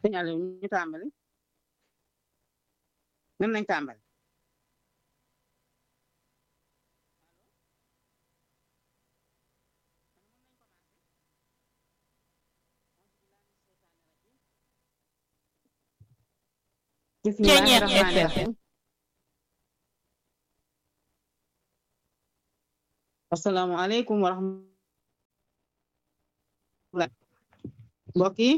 sëñ Aliou ñu tàmbali mën nañ tàmbali. bismillahi rahmaani rahim. assalaamu aleykum wa rahmatulah. mbokk yi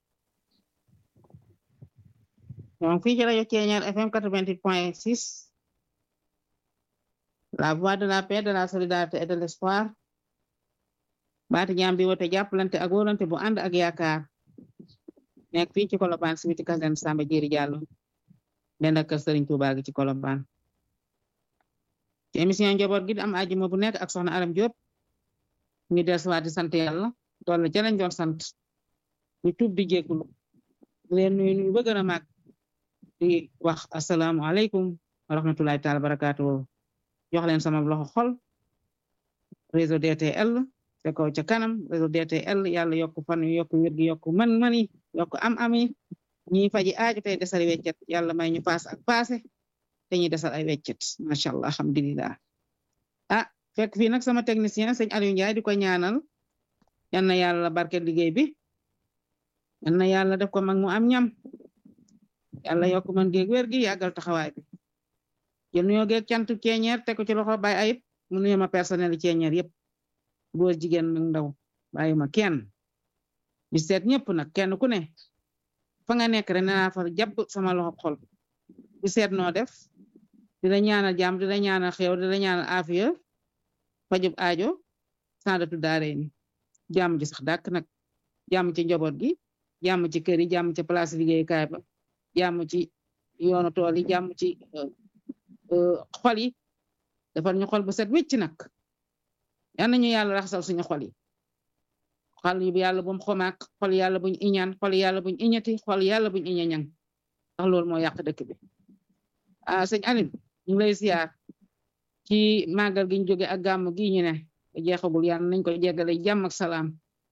ñoo ngi fii ci rajo Thiéniere FM 88.6 la voix de la paix, de la solidarité et de l'espoir. baati ñaam bi wote jàppalante ak wóolante bu ànd ak yaakaar nekk fii ci Colobane si biti Kasene Samba Diéry Diallo dend ak kër Serigne Touba gi ci Colobane. ci émission njaboot gi am àjjuma bu nekk ak soxna Aram Diop ñu dellusiwaat di sant yàlla doole ca lañ doon sant ñu tuub di jéggulu leen nuyu ba gën a màgg di wax asalaamualeykum wa rahmatulahi taala barakaatu. jox leen sama loxo xol réseau DTL te kaw ca kanam réseau DTL yàlla yokk fan yu yokk wér gi yokk mën-mën yi yokk am-ami ñi faji aaju tey desal weccet yàlla may ñu paas ak paase te ñuy desal ay weccet macha allah alhamdulilah. Fekk fii nag sama technicien sëñ Aliou Ndiaye di ko ñaanal yal na yàlla barke liggéey bi yal na yàlla def ko mag mu am ñam yàlla yokk mën géeg wér gi yàggal taxawaay bi jël nuyoo geeg cant Thiéniere te ko ci loxo Baye Ayib mu nuyu ma personnel Thiéniere yëpp góor jigéen mag ndaw bàyyi ma kenn di seet ñëpp nag kenn ku ne fa nga nekk rek naa fa jàpp sama loxo xol di seet noo def di la ñaanal jàmm di la ñaanal xew di la ñaanal afiya fajub aajo sandatu daare ni jàmm ji sax dàkk nag jàmm ci njaboot gi jàmm ci kër yi jàmm ci place liggéeyukaay ba jàmm ci yoonu tool yi jàmm ci xol yi defal ñu xol bu set wécc nag yal nañu yàlla raxasal suñu xol yi xol yi yàlla bu mu xomaak xol yàlla buñ iñaan xol yàlla buñ iñati xol yàlla buñ iñañang ndax loolu moo yàq dëkk bi sëñ Aline ñu lay siyaar ci màggal gi ñu jóge ak gàmm gi ñu ne jeexagul yàlla nañ ko jeggale jàmm ak salaam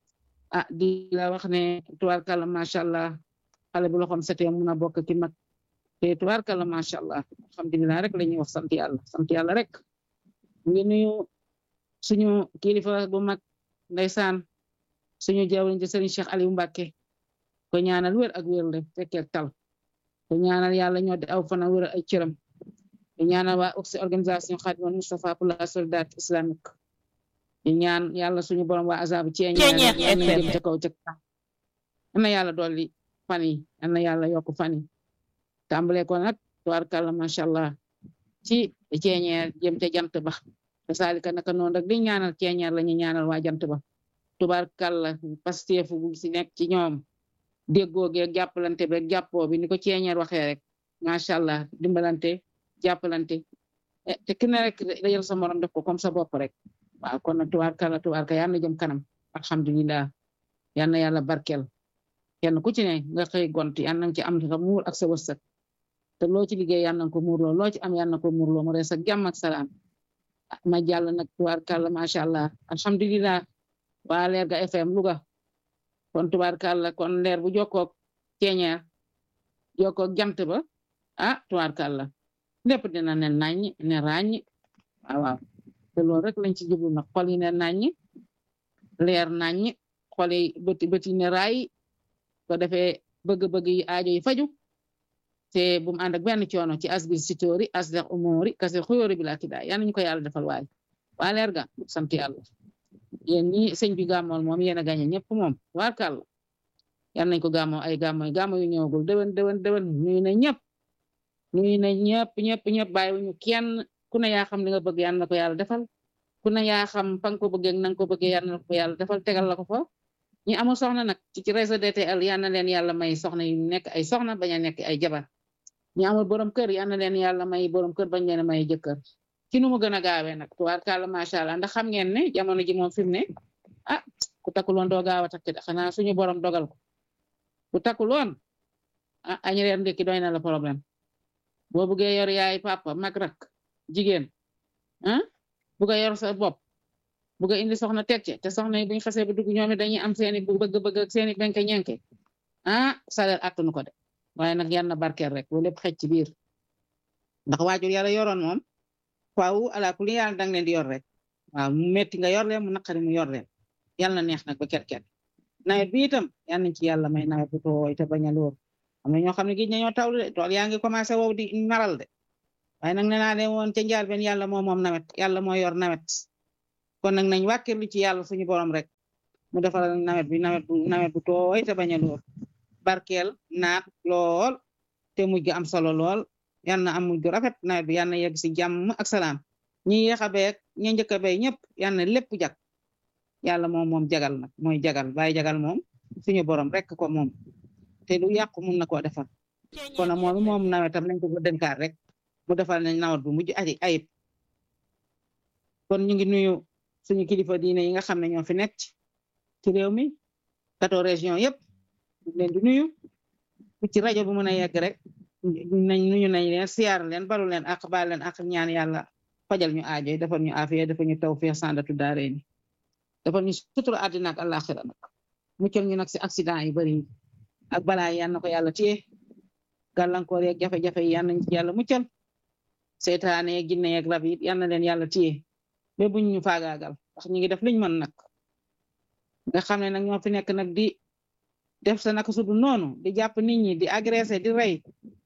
di la wax ne tubaarkàlla macha allah xale bu loxoom setee mun a bokk ki mag te tubaarkàlla macha allah alhamdulilah rek la ñuy wax sant yàlla rek ngi nuyu suñu kilifa bu mag ndeysaan suñu jawriñ ci Serigne Cheikh Aliou Mbacké ko ñaanal wér ak wér le fekkee tal ko ñaanal yàlla ñoo di aw fana wér ay cëram di ñaanal waa organisation Khadimul Moustapha pour la solidarité islamique di ñaan yàlla suñu borom waa azabu Thiéniere jëm ca kaw ca kanam na yàlla dolli fan yi na yàlla yokk fan yi tàmbale ko nag tubaarkàlla macha allah ci Thiéniere jëm ca jant ba te saalika naka noonu rek di ñaanal Thiéniere la ñu ñaanal waa jant ba tubaarkàlla pasteefu bu si nekk ci ñoom déggoo geeg jàppalante beeg jàppoo bi ni ko Thiéniere waxee rek macha allah dimbalante jàppalante te ki ne rek da jël sa morom def ko comme sa bopp rek waaw kon nag tubaarkàlla yal na jëm kanam alhamdulilah yal na yàlla barkeel kenn ku ci ne nga xëy gont yal na ci am sa muur ak sa wërsëg te loo ci liggéey yal na ko muurloo loo ci am yal na ko muurloo mu rees ak jàmm ak salaam ma jàll nag tubaarkàlla macha allah alhamdulilah waa leer ga FM Louga kon tubaarkàlla kon leer bu jokkoog Thiéniere jokkoog jant ba tubaarkàlla lépp dina ne naññ ne ràññ waaw te loolu rek lañ ci jublu nag xol yi ne naññ leer naññ xol yi bëti ne raay ko defee bëgg-bëgg yi aajo yi faju te bu mu ànd ak benn coono ci asbil sitóori asdex umóori kase xuyóori bi laa kidaa yal nañu ko yàlla defal waay waa leer ga sant yàlla yéen ñi sëñ bi gàmmool moom yéen a gañe ñëpp moom tubaarkàlla yal nañ ko gàmmoo ay gàmmo yu ñëwagul déwén nuyu na ñëpp bàyyiwuñu kenn ku ne yaa xam li nga bëgg yal na ko yàlla defal ku ne yaa xam fa nga ko bëggee na nga ko bëggee yal na ko yàlla defal tegal la ko fa ñi amul soxna nag ci réseau DTL yal na leen yàlla may soxna yu nekk ay soxna bañ a nekk ay jabar ñi amul borom kër yal na leen yàlla may borom kër bañ leen a may jëkkër ci nu mu gën a gaawee nag tubaarkàlla macha allah ndax xam ngeen ne jamono ji moom fi mu ne ku takkuloon doo gaaw a takk de xanaa suñu borom dogal ko ku takkuloon añ reer ndekki doy na la problème boo buggee yor yaay papa mag rak jigéen bugga yor sa bopp bugga indi soxna teg ci te soxna yi buñ xasee ba dugg ñoom dañuy am seeni bëgg-bëgg ak seeni benke ñenke salaire attunu ko de waaye nag yal na barkeel rek loolu lépp xëj ci biir ndax waajur yàlla yoroon moom faaw ala kulli yàlla dang leen di yor rek waaw mu metti nga yor leen mu naqari mu yor leen yal na neex nag ba kerker nawet bi itam yal nañ ci yàlla may nawet bu tooy te bañ a lool am na ñoo xam ne gi ñoo tawlu de tool yaa ngi commencé wow di naral de waaye nag nee naa leen woon ca njaal benn yàlla moom nawet yàlla moo yor nawet kon nag nañ wàkkirlu ci yàlla suñu borom rek mu defal nawet bi nawet bu tooy te bañ a lool barkeel naat lool te mujj am solo lool yal na am mujj rafet nawet bi yal na yegg si jàmm ak salaam ñi yéex a beeg ñi njëkk a béy ñëpp yal na lépp jag yàlla moom jagal nag mooy jagal bàyyi jagal moom suñu borom rek ko moom te lu yàqu mun na koo defar kon nag moom nawetam nañ ko dënkaat rek mu defal nañ nawet bu mujj ayib kon ñu ngi nuyu suñu kilifa diine yi nga xam ne ñoo fi nekk ci réew mi 14 régions yëpp ñu leen di nuyu ci rajo bu mën a yegg rek nuyu nañ leen siyaar leen balu leen ak baal leen ak ñaan yàlla fajal ñu aajo defal ñu aafiya defal ñu tawfiq sandatu daareeni defal ñu sutura àddina ak àllaaxira nag muccal ñu nag si accident yu bari ak balaa yi yal na ko yàlla téye gàllankoor yeeg jafe-jafe yi yal nañ ci yàlla muccal seytaane yeeg jinne yeeg rab yi yal na leen yàlla téye ba buñ ñu faagaagal wax ñu ngi def liñ mën nag nga xam ne nag ñoo fi nekk nag di def sa naka sudu noonu di jàpp nit ñi di agressé di rey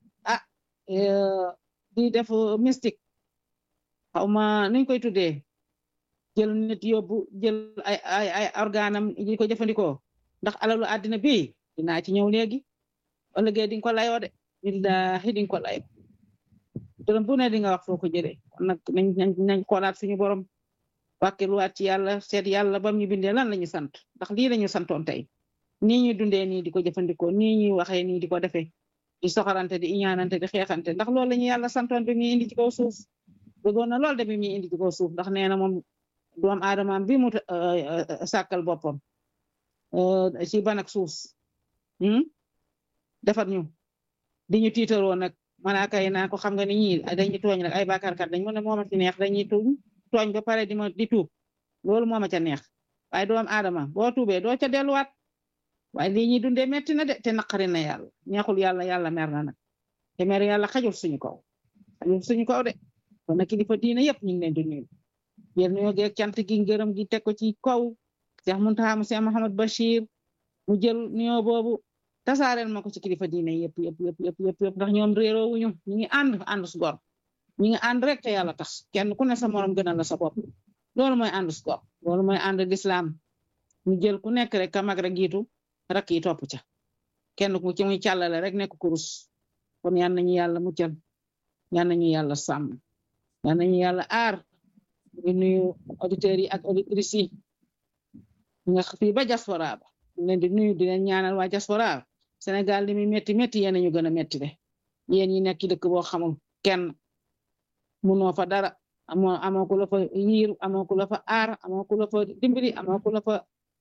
di def mystique xaw ma nuñ koy tuddee jël nit yóbbu jël ay organam di ko jëfandikoo ndax alalu àddina bi dinaa ci ñëw léegi ëllëgee di nga ko layoo de billahi di nga ko layoo dërëm bu ne di nga wax foo ko jëlee kon nag nañ xoolaat suñu borom wàkkiluwaat ci yàlla seet yàlla bam ñu bindee lan la ñu sant ndax lii la ñu santoon tey nii ñuy dundee nii di ko jëfandikoo nii ñuy waxee nii di ko defee di soxarante di iñaanante di xeexante ndax loolu la ñu yàlla santoon bi muy indi ci kaw suuf bëggoon na loolu de bi muy indi ci kaw suuf ndax nee na moom doom aadamaam bi mu sàkkal boppam ci ban ak suuf defar ñu di ñu tiitaroo nag malaaka yi naa ko xam nga ni ñii dañuy tooñ rek ay bàkkaarkat dañ mu ne mooma ci neex dañuy tooñ ba pare di tuub loolu mooma ca neex waaye doom aadama boo tuubee doo ca delluwaat waaye lii ñuy dundee metti na de te naqari na yàlla neexul yàlla mer na nag te mer yàlla xajul suñu kaw de kon nag kilifa diina yëpp ñu ngi leen di nuyu yéen ñoo geeg cant gi ngërëm gi teg ko ci kaw Cheikh Mountakha Cheikh Mouhamed Bachir mu jël nuyoo boobu tasaareel ma ko ci kilifa diina yëpp ndax ñoom réeroo wuñu ñu ngi ànd su gor ñu ngi ànd rek te yàlla tax kenn ku ne sa morom gënal la sa bopp loolu mooy ànd su gor loolu mooy ànd l'islam ñu jël ku nekk rek ka mag rek jiitu rak yi topp ca kenn ku ci muy càllale rek nekk kurus kon yal nañu yàlla muccal yal nañu yàlla sàmm yal nañu yàlla aar ñu nuyu auditeurs yi ak auditrices yi nga fii ba diaspora ba ñu leen di nuyu di leen ñaanal waa diaspora Sénégal li muy metti yéen ñu gën a metti de yéen ñi nekk ci dëkk boo xamul kenn munoo fa dara amoo ku la fa yiir amoo ku la fa aar amoo ku la fa dimbali amoo ku la fa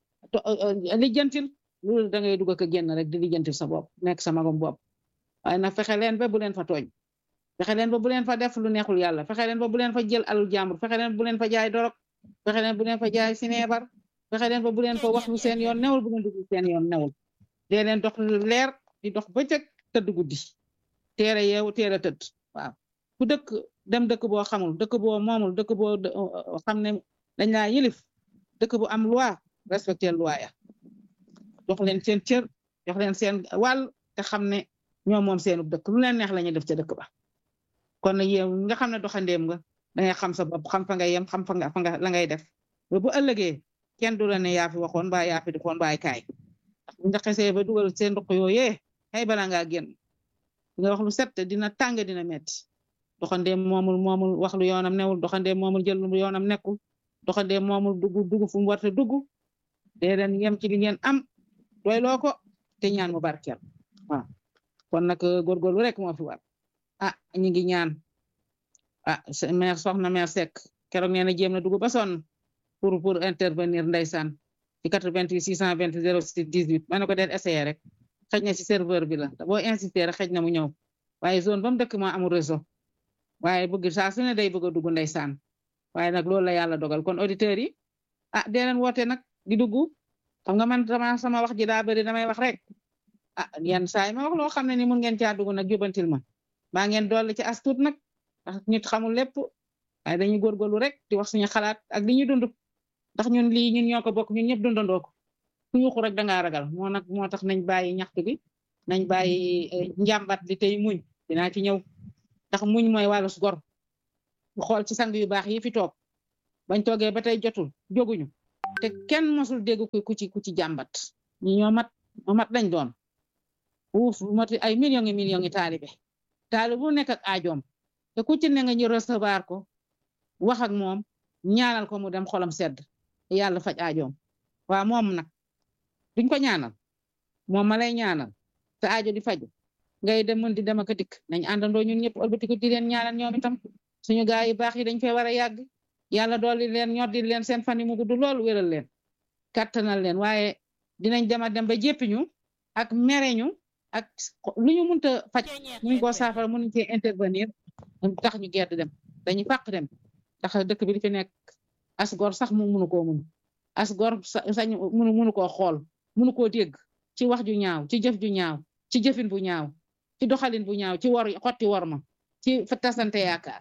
lijjantil loolu da ngay dugg ak génn rek di lijjantil sa bopp nekk sa magam bopp waaye nag fexe leen ba bu leen fa tooñ fexe leen ba bu leen fa def lu neexul yàlla fexe leen ba bu leen fa jël alul jàmbur fexe leen bu leen fa jaay dorog fexe leen bu leen fa jaay sineebar fexe leen ba bu leen fa wax lu seen yoon newul bu leen dugg seen yoon newul dee leen dox leer di dox bëccëg tëdd guddi teere yeewu teere tëdd waaw ku dëkk dem dëkk boo xamul dëkk boo moomul dëkk boo xam ne dañ laa yilif dëkk bu am loi respecté loi ya jox leen seen cër jox leen seen wàll te xam ne ñoom moom seenu dëkk lu leen neex la ñuy def ca dëkk ba kon nag yow nga xam ne doxandeem nga dangay xam sa bopp xam fa ngay yem xam fa nga la ngay def ba bu ëllëgee kenn du la ne yaa fi waxoon mbaa yaa fi defoon baay kaay ndax xesee ba dugal seen ndox yooyee xëy bala ngaa génn nga wax lu set dina tàng dina metti doxandeem moomul wax lu yoonam newul doxandeem moomul jël lu yoonam nekkul doxandeem moomul dugg fu mu warta dugg dee leen yem ci li ngeen am doyloo ko te ñaan mu barkeel waaw kon nag góorgóorlu rek moo fi war ñu ngi ñaan maire soxna maire Seck keroog nee na jéem na dugg ba sonn pour intervenir ndeysaan ci 88 620 06 18 ma ne ko den essayé rek xëj na ci serveur bi la boo insister rek xëj na mu ñëw waaye zone ba mu dëkk moo amul réseau waaye bëgg saa su ne day bëgg a dugg ndeysaan waaye nag loolu la yàlla dogal kon auditeurs yi dee leen woote nag di dugg xam nga man sama wax ji daa bëri damay wax rek ah yenn saa yi ma wax loo xam ne ni mun ngeen caa dugg nag jubantil ma baa ngeen dolli ci as tuut nag ndax nit xamul lépp waaye dañuy góorgóorlu rek di wax suñu xalaat ak li ñuy dund ndax ñun lii ñun ñoo ko bokk ñun ñëpp dundandoo ko ku yuuxu rek dangaa ragal moo tax nañ bàyyi ñaxtu bi nañ bàyyi njàmbat li tey muñ dinaa ci ñëw ndax muñ mooy wàllus gor bu xool ci sang yu baax yi fi toog bañ toogee ba tey jotul jóguñu te kenn mosul dégg ku ci jàmbat ñi ñoo mat lañ doon uuf mati ay millions yi taalibe bu nekk ak aajoom te ku ci ne nga ñu recevoir ko wax ak moom ñaanal ko mu dem xolam sedd yàlla faj aajoom waaw moom nag duñ ko ñaanal moom ma lay ñaanal te aajo di faju ngay dem mën di dem ak a dikk nañ àndandoo ñun ñëpp ëlbatiku di leen ñaanal ñoom itam suñu gaay yu baax yi dañ fee war a yàgg yàlla dolli leen ñoddi leen seen fan yi mu gudd loolu wéral leen kattanal leen waaye dinañ dem ba jéppiñu ak mereñu ak lu ñu mënta faj muñ koo saafara mënuñ cee intervenir tax ñu gedd dem dañuy fàq dem tax dëkk bi di fi nekk as gor sax mu mënu koo mun as gor sañ mënu koo xool mënu koo dégg ci wax ju ñaaw ci jëf ju ñaaw ci jëfin bu ñaaw ci doxalin bu ñaaw ci xotti wor ma ci fa tasante yaakaar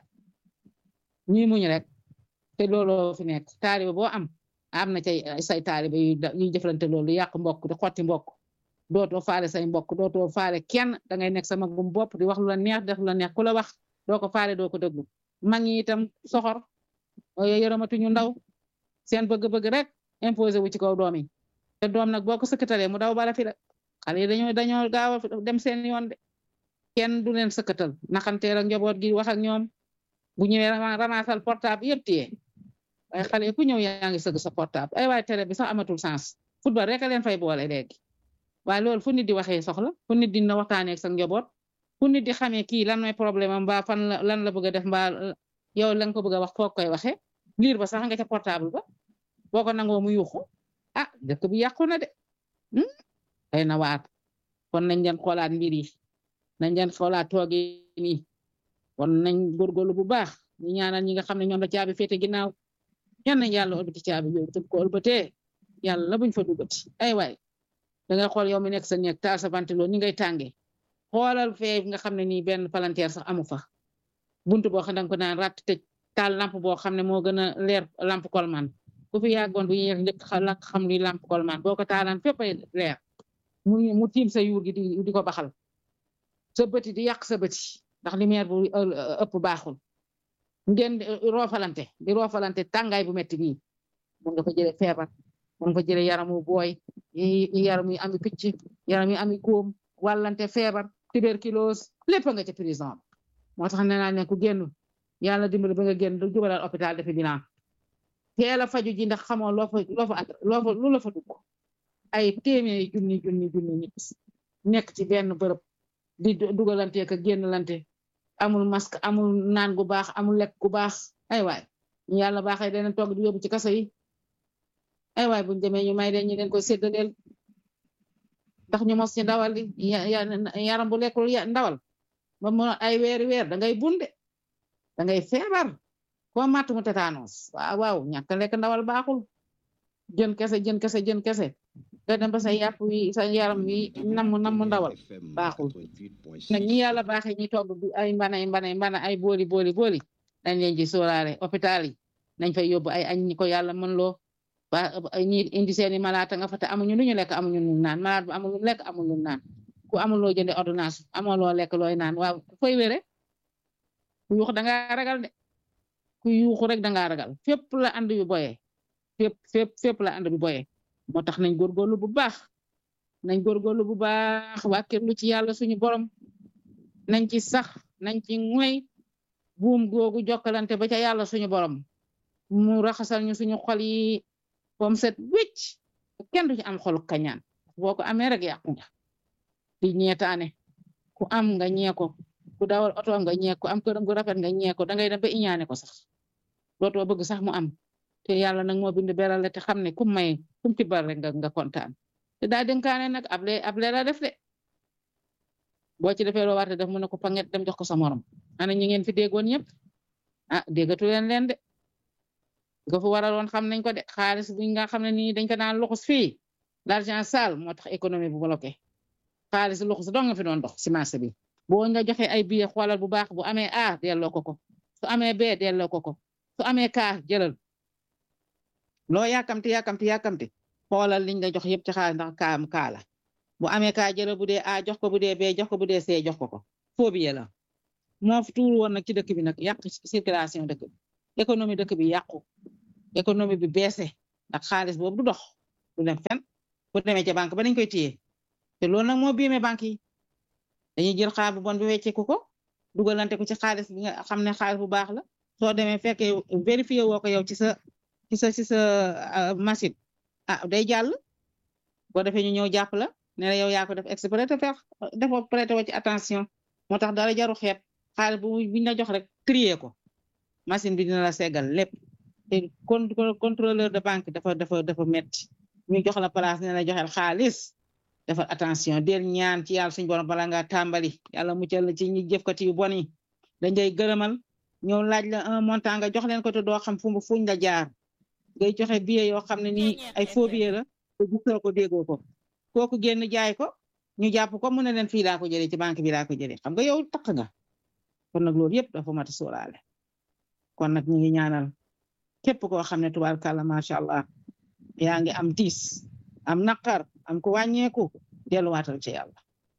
ñuy muñ rek te looloo fi nekk taalibe boo am na cay say taalibe yuy jëflante loolu yàq mbokk di xotti mbokk dootoo faale say mbokk dootoo faale kenn da ngay nekk sa magum bopp di wax lu la neex def lu la neex ku la wax doo ko faale doo ko déglu mag ñi itam soxor yërëmatuñu ndaw seen bëgg-bëgg rek imposé wu ci kaw doom yi te doom nag boo ko sëkkatalee mu daw bala fi rek xale yi dañoo gaaw a dem seen yoon de kenn du leen sëkkatal naxanteel ak njaboot gi wax ak ñoom bu ñëwee ramassal portable yëpp téye waaye xale ku ñëw yaa ngi sëgg sa portable ay waaye télé bi sax amatul sens football rek a leen fay boole léegi waaye loolu fu nit di waxee soxla fu nit dina waxtaanee ak sa njaboot fu nit di xamee kii lan mooy problème am mbaa fan lan la bëgg a def mbaa yow la nga ko bëgg a wax foog koy waxee liir ba sax nga ca portable ba boo ko nangoo mu yuuxu ah dëkk bi yàqu na de day na waat kon nañ leen xoolaat mbir yi nañ leen xoolaat toogi nii kon nañ góorgóorlu bu baax ñu ñaanal ñi nga xam ne ñoom la caabi féete ginnaaw ñaan nañ yàlla ëlbati caabi yooyu tëb ko ëlbatee yàlla buñ fa duggati ay waay da ngay xool yow mi nekk sa nekk taal sa ventilo ni ngay tàngee xoolal fee nga xam ne nii benn palanteer sax amu fa buntu boo xam ne danga ko naan ratt tëj taal lampe boo xam ne moo gën a leer lampe kolman ku fi yàggoon bu ñuy njëkk lakk xam luy lampe kolman boo ko taalaan fépp ay leer mu tiim sa yuur gi di ko baxal sa bëti di yàq sa bëti ndax lumière bu ëpp baaxul ngeen di roofalante tàngaay bu metti bii mun nga fa jële feebar mun nga fa jële yaramu booy yaram yi ami picc yaram yi ami góom wàllante feebar tuberculose lépp nga ca prison moo tax nee naa ne ku génn yàlla dimbali ba nga génn du jubalal hôpital defi bilan teel a faju ji ndax xamoo lu la fa dugg ay téeméeri junni nit nekk ci benn bërëb di dugalante ka génnlante amul masque amul naan gu baax amul lekk gu baax ay waay ñu yàlla baaxee dana togg di yóbbu ci kaso yi ay waay buñ demee ñu may leen ñu leen koy séddaleel ndax ñu mos ci ndawal li yaram bu lekkul ndawal ba mu ay weeri weer da ngay bunde da ngay feebar koo matt mu tétanos waaw ñàkk lekk ndawal baaxul jën kese nga dem ba sa yàpp wi sa yaram wi namm ndawal baaxul nag ñi yàlla baaxee ñi togg bi ay mbana ay booli dañ leen ci sóoraale hôpital yi nañ fay yóbbu ay añ ñi ko yàlla mën loo ba ñi indi seeni malaata nga fa te amuñu lu ñu lekk amuñu lu naan malade bu amul lu lekk amul lu naan ku amul loo jënde ordonnance amoo loo lekk looy naan waaw fooy wére ku yuux dangaa ragal de ku yuuxu rek dangaa ragal fépp la ànd bi boyee fépp la ànd bi boyee moo tax nañ góorgóorlu bu baax wàkkirlu ci yàlla suñu borom nañ ci sax nañ ci ngoy buum googu jokkalante ba ca yàlla suñu borom mu raxasal ñu suñu xol yi pom set wécc kenn du ci am xolu kañaan boo ko amee rek yàqu nga di ñeetaane ku am nga ñee ko ku dawal oto nga ñee ko am këram gu rafet nga ñee ko dangay dem ba iñaane ko sax dootoo bëgg sax mu am te yàlla nag moo bind berale te xam ne kum may kum tibbal rek nga kontaan te daa dénkaane nag able la def de boo ci defee loo warte def mu ne ko panget dem jox ko sa morom ana ñi ngeen fi déggoon ñëpp déggatu leen de nga fa waraloon xam nañ ko de xaalis buñ nga xam ne nii dañ ko daan luxus fii l'argent sale moo tax économie bu bloqué xaalis luxus dong nga fi doon dox si marché bi boo nga joxe ay billet xoolal bu baax bu amee A delloo ko su amee B delloo ko su amee K jëlal loo yàkkamti xoolal liñ la jox yëpp ci xaalis ndax kaam kaa la bu amee K jëlal bu dee A jox ko bu dee B jox ko bu dee C jox ko foo billet la moo fi tuur woon nag ci dëkk bi nag yàq circulation dëkk bi économie dëkk bi yàqu économie bi baissé ndax xaalis boobu du dox du dem fenn bu demee ca banque ba dañ koy téye te loolu nag moo biime banque yi dañuy jël xaalis bu bon bi wecceeku ko dugalante ko ci xaalis bi nga xam ne xaalis bu baax la soo demee fekkee vérifié woo ko yow ci sa machine day jàll boo defee ñu ñëw jàpp la ne la yow yaa ko def exprès te fekk defoo prêté woo ci attention moo tax dara jaru xeeb xaalis bu buñ la jox rek trier ko machine bi dina la seggal lépp te contrôleur de banque dafa metti ñu jox la place ne la joxel xaalis dafa attention del ñaan ci yàlla suñu borom bala nga tàmbali yàlla muccal la ci ñi jëfkati yu bon yi dañ lay gërëmal ñëw laaj la un montant nga jox leen ko te doo xam fuñ la jaar ngay joxe billet yoo xam ne nii ay faux billet la te gisoo ko déggoo ko kooku génn jaay ko ñu jàpp ko mu ne leen fii laa ko jëlee ci banque bi laa ko jëlee xam nga yow takk nga kon nag loolu yëpp dafa mat a sóoraale kon nag ñu ngi ñaanal képp koo xam ne tubaarkàlla macha allah yaa ngi am tiis am naqar am ko wàññeeku delluwaatal ci yàlla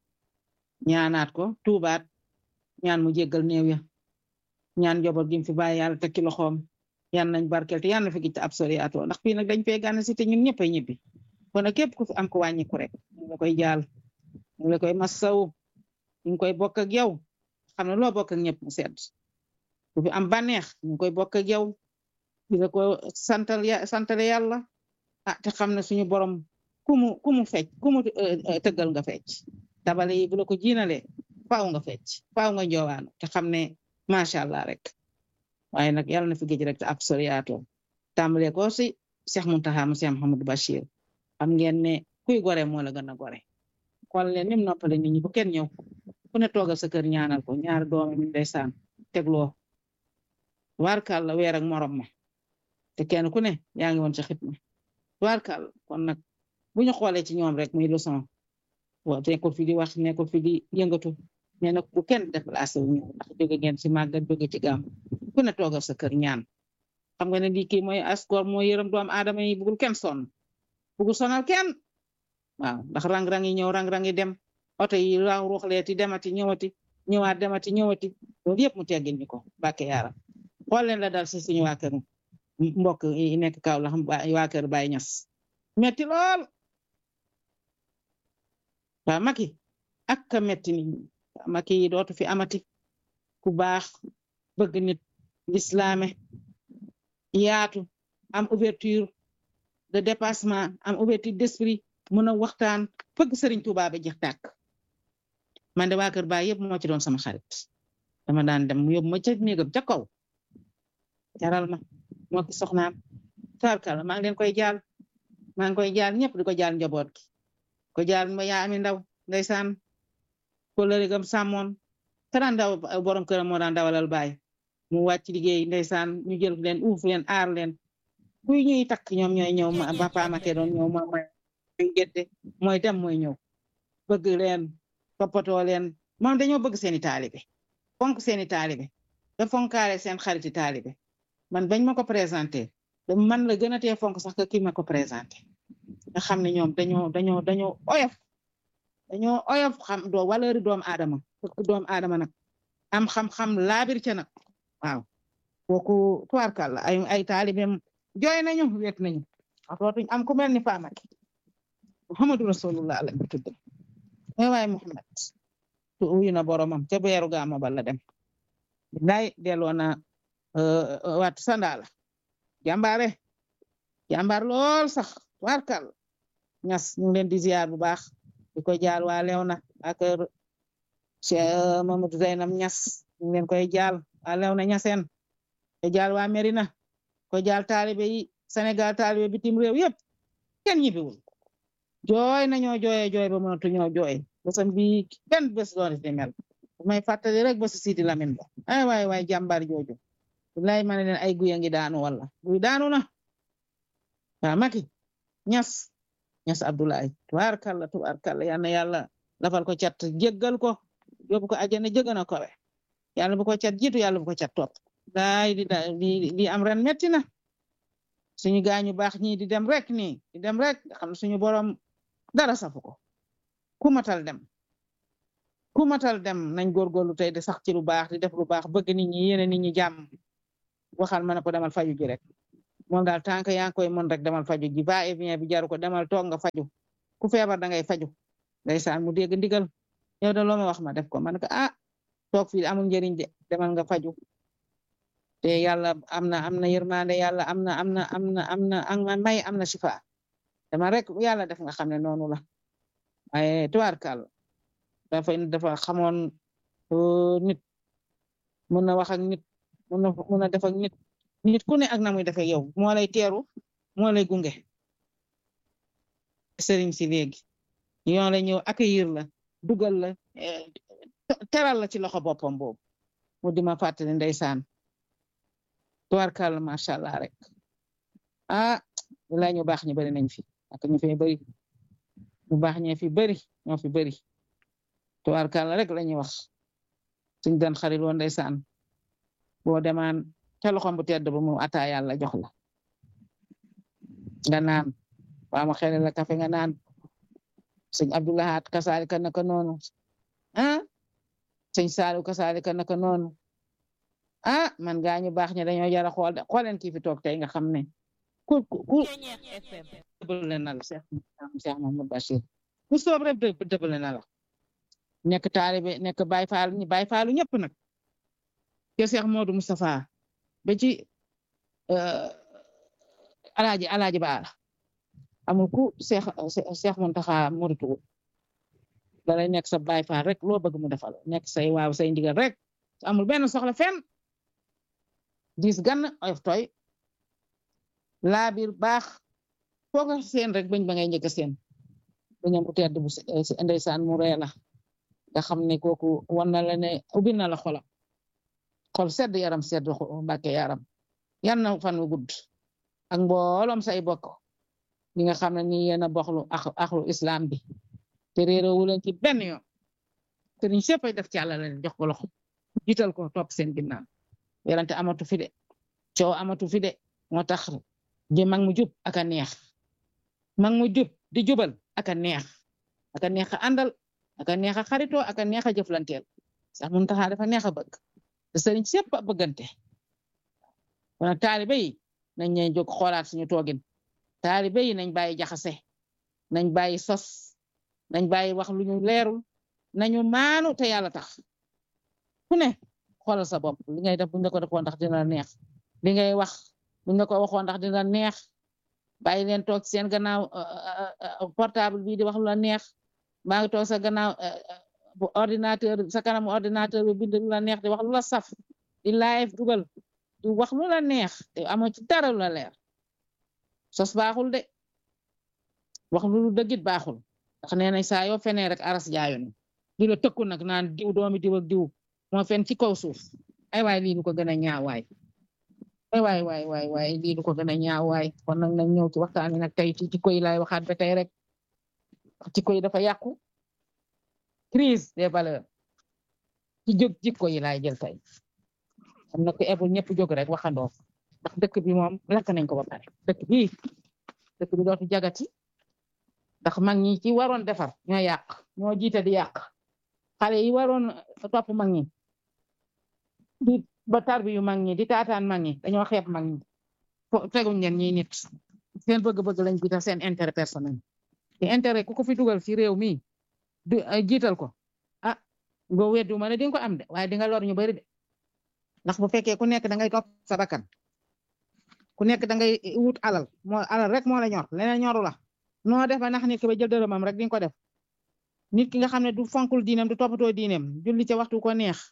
ñaanaat ko tuubaat ñaan mu jéggal néew ya ñaan njaboot gi mu fi bàyyi yàlla tekki loxoom yan nañ barkel te yàlla na fi gis ab soriato ndax fii nag dañ fee gànn si te ñun ñëpp a ñibbi kon nag képp ku fi am ko wàññeeku rek ñu la koy jaal ñu la koy massawu ñu ngi koy bokk ak yow xam ne loo bokk ak ñëpp mu sedd ku fi am bànneex ñu ngi koy bokk ak yow di la ko santale yàlla te xam ne suñu borom ku mu fecc ku mu tëggal nga fecc tabale yi bu la ko jiinalee faaw nga fecc faaw nga njoowaanu te xam ne macha allah rek waaye nag yàlla na fi géej rek te ab soriato tàmbalee ko si Cheikh Mountakha mu Cheikh Mouhamadou Bachir xam ngeen ne kuy gore moo la gën a gore xool leen nim noppale nit ñi bu kenn ñëw ku ne toogal sa kër ñaanal ko ñaari doomam mi ndeysaan tegloo warkal la weer ak morom ma te kenn ku ne yaa ngi woon ci xitma warkal kon nag bu ñu xoolee ci ñoom rek muy leçon waaw nekkul fi di wax nekkul fi di yëngatu mais nag bu kenn déplacé wu ñëw ndax jóge ngeen ci màggat jóge ci gàmm ku ne toogal sa kër ñaan xam nga ne lii kii mooy askor mooy yërëm doomu aadama yi bugul kenn sonn bugul sonal kenn waaw ndax rang-rang yi ñëw rang-rang yi dem oto yi raw ruuxleeti demati ñëwati ñëwaat demati ñëwati loolu yëpp mu teggil ñu ko bàkke yaaram xool leen la dal si suñu waa kër mbokk yi nekk kaw la xam waa kër Baye Ñas metti lool waaw Macky ak ka metti nit ñi Macky yi dootu fi amati ku baax bëgg nit lislaame yaatu am ouverture de dépassement am ouverture d'esprit mën a waxtaan bëgg Serigne Touba ba jeex tàkk man de waa kër Baye yëpp moo ci doon sama xarit dama daan dem mu yóbbu ma ca néegam ca kaw jaral ma moo ki soxnaam tarkal maa ngi leen koy jaal maa ngi koy jaal ñëpp di ko jaal njaboot gi ko jaal ma yaa ami ndaw ndeysaan ko lërigam sàmmoon te daan daw borom këram moo daan dawalal Baye mu wàcc liggéey ndeysaan ñu jël leen uuf leen aar leen kuy ñuy takk ñoom ñooy ñëw ba paamake doon ñëw mooy gette mooy dem mooy ñëw bëgg leen toppatoo leen moom dañoo bëgg seeni taalibe fonk seeni taalibe da fonkaale seen xariti taalibe man bañ ma ko présenté man la gën a tee fonk sax que kii ma ko présenté nga xam ne ñoom dañoo oyof xam doo valeur doomu aadama parce que doomu aadama nag am xam-xam laabir ca nag waaw kooku tuwarkal la ay taalibeem jooy nañu wet nañu dootuñ am ku mel ni Famaki Muhammadu Rasulullah la ñu tudd waaye Muhammad tu uyu na boromam ca beeru gaama bala dem billaay delloo na waat sandaala jàmbaar lool sax warkal Ñas ñu ngi leen di ziar bu baax di ko jaal waa Léona ak Cheikh Mamadou Zeynam Ñas ñu ngi leen koy jaal waa Léona Ñaseen ko jaal waa Merina ko jaal taalibe yi Sénégal taalibe bitim réew yëpp kenn ñibbiwul jooy nañoo jooy ba mënatu ñoo jooy bésam bi benn bés doon di mel may fàttali rek ba si Sidi Lamine ba ay waay jàmbaar jooju wallaay ma ne leen ay guya ngi daanu walla guy daanu na waa Macky Ñas Abdoulaye tubaarkalla yal na yàlla lafal ko cat jéggal ko yóbbu ko àjjana jégana kowe yàlla bu ko cat jiitu yàlla bu ko cat topp daay di am ren metti na suñu gaañu baax ñii di dem rek nii di dem rek xam ne suñu borom dara safu ko ku matal dem nañ góorgóorlu tey di sax ci lu baax di def lu baax bëgg nit ñi yéene nit ñi jàmm waxal ma ne ko demal faju ji rek moom daal tànk yaa ngi koy mën rek demal faju ji va et vient bi jaru ko demal toog nga faju ku feebar da ngay faju ndeysaan mu dégg ndigal yow da loo ma wax ma def ko ma ne ko toog fii amul njëriñ de demal nga faju te yàlla am na yërmande yàlla am na may am na sifa dama rek yàlla def nga xam ne noonu la waaye tubaarkàll dafa xamoon nit mun na wax ak nit mun na def ak nit ku ne ak na muy defee yow moo lay teeru moo lay gunge sëriñ si léegi ñoo lay ñëw accueillir la dugal la teral la ci loxo boppam boobu mu di ma fàttali ndeysaan tubaarkàll macha allah rek la ñu baax ñu bari nañ fi ak ñu fi bari ñu baax ñee fi bari ñoo fi bari tubaarkàll rek la ñuy wax suñ dan xarit woon ndeysaan boo demaan ca loxom bu tedd ba mu ataa yàlla jox la nga naan waa ma xele la kafe nga naan sëñ Abdoulahat kasaalika naka noonu sëñ Saalu kasaalika naka noonu man gaa ñu baax ñi dañoo jara xool de xooleen kii fi toog tey nga xam ne ku dëbale na la Cheikh Mahmoud Bachir ku soob rek dëbale na la nekk taalibe nekk Baay Faalu ñëpp nag ke Cheikh Modou Moustapha ba ci alaaji Baara amul ku Cheikh Mountakha muritu da lay nekk sa Baay Faal rek loo bëgg mu defal nekk say waaw say ndigal rek amul benn soxla fenn diis gann oyof tooy laa biir baax foog nga seen rek bañ ba ngay njëkk seen bañam bu tedd bu ndeysaan mu ree la nga xam ne kooku wan na la ne ubbi na la xolam xol sedd yaram sedd Mbàkke yaram yan na fan wu gudd ak mbooloom say bokk ñi nga xam ne ni yéen a boxlu axlu islam bi te réerowu leen ci benn yoon te niñ séppay def ci àlla leen jox ko loxo jiital ko topp seen ginnaaw werante amatu fi de coow amatu fi de moo tax ji mag mu jub aka neex mag mu jub di jubal aka neex a àndal aka neex a xaritoo aka neex a jëflanteel sax mun taxaa dafa neex a bëgg te sëriñ sépp a bëggante kon taalibe yi nañ ñay jóg xoolaat suñu toogin taalibe yi nañ bàyyi jaxase nañ bàyyi sos nañ bàyyi wax lu ñu leerul nañu maanu te yàlla tax ku ne xoolal sa bopp li ngay def buñ la ko defoon ndax dina neex li ngay wax buñ la ko waxoon ndax dina neex bàyyi leen toog seen gannaaw portable bii di wax lu la neex maa ngi toog sa gannaaw ordinateur sa kanamu ordinateur bi bind lu la neex di wax lu la saf di live dugal di wax lu la neex te amoo ci dara lu la leer sos baaxul de wax lu dëggit baaxul ndax nee nañ saa yoo fenee rek aras jaayoon di la tëkku nag naan diw doomi diw ak diw moo fen ci kaw suuf ay waay lii lu ko gën a ñaawaay ay waay lii lu ko gën a ñaawaay kon nag nañ ñëw ci waxtaan wi nag tey ci jikko yi laay waxaat ba tey rek jikko yi dafa yàqu crise des valeurs ci jóg jikko yi laay jël tey am na ko ebul ñëpp jóg rek waxandoo ndax dëkk bi moom lakk nañ ko ba pare dëkk bi dootu jagati ndax mag ñi ci waroon defar ñoo yàq ñoo jiite di yàq xale yi waroon topp mag ñi di ba tarbi yu mag ñi di taataan mag ñi dañoo xeeb mag ñi teguñ leen ñi nit seen bëgg-bëgg lañ jiital seen intérêt personnel te intérêt ku ko fi dugal ci réew mi du jiital ko nga weddu ma ne di nga ko am de waaye di nga lor ñu bari de ndax bu fekkee ku nekk da ngay topp sa bakkan ku nekk da ngay wut alal alal rek moo la ñor leneen ñoru la noo def ba nax nit ki ba jël dërëmam rek di nga ko def nit ki nga xam ne du fonkul diineem du toppatoo diineem julli ca waxtu ko neex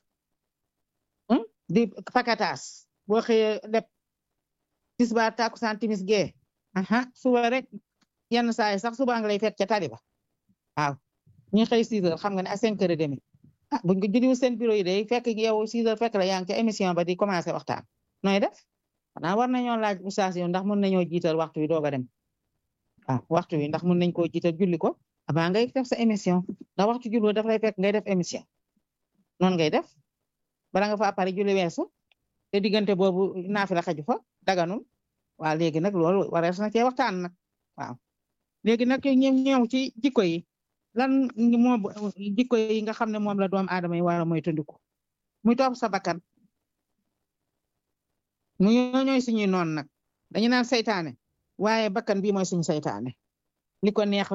di pakataas boo xëyee def tisbaar takkusaan timis gee suba rek yenn saa yi sax suba nga lay fet ca tali ba waaw ñi xëy 6 heures xam nga ne à 5 heures et demi buñ ko julliwul seen bureau yi day fekk yow 6 heures fekk la yaa ngi ca émission ba di commencé waxtaan nooy def xanaa war nañoo laaj oustaz yow ndax mën nañoo jiital waxtu wi doog a dem waxtu wi ndax mën nañ koo jiital julli ko avant ngay def sa émission ndax waxtu julli daf lay fekk ngay def émission noonu ngay def bala nga fa pare julli weesu te diggante boobu naafila xaju fa daganul waaw léegi nag loolu warees na cee waxtaan nag waaw léegi nag ñëw ci jikko yi lan moom jikko yi nga xam ne moom la doom aadama yi war a moytandiku muy topp sa bakkan mu ñooy suñuy noon nag dañu naan saytaane waaye bakkan bii mooy suñu saytaane li ko neex